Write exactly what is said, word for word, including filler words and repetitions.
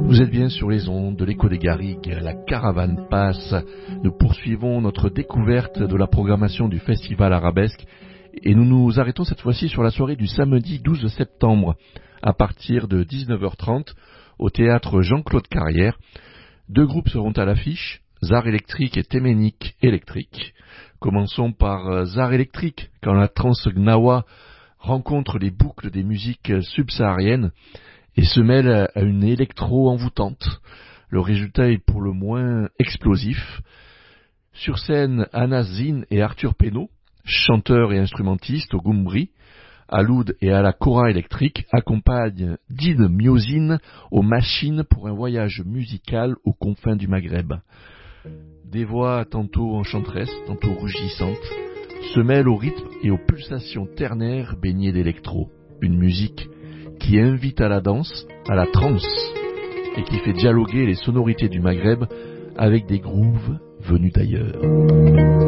Vous êtes bien sur les ondes de l'écho des Garrigues, la caravane passe. Nous poursuivons notre découverte de la programmation du Festival Arabesque et nous nous arrêtons cette fois-ci sur la soirée du samedi douze septembre à partir de dix-neuf heures trente au théâtre Jean-Claude Carrière. Deux groupes seront à l'affiche, Zar électrique et Téménique électrique. Commençons par Zar électrique, quand la trance gnawa rencontre les boucles des musiques subsahariennes et se mêle à une électro envoûtante. Le résultat est pour le moins explosif. Sur scène, Anas Zine et Arthur Pénaud, chanteurs et instrumentistes au Goumbri, à l'oud et à la kora électrique, accompagnent Dine Miozine aux machines pour un voyage musical aux confins du Maghreb. Des voix tantôt enchanteresses, tantôt rugissantes, se mêlent au rythme et aux pulsations ternaires baignées d'électro. Une musique qui invite à la danse, à la trance, et qui fait dialoguer les sonorités du Maghreb avec des grooves venus d'ailleurs.